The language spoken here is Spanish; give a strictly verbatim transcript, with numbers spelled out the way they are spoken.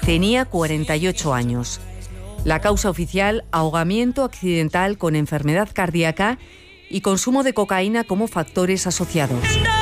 Tenía cuarenta y ocho años. La causa oficial, ahogamiento accidental con enfermedad cardíaca y consumo de cocaína como factores asociados.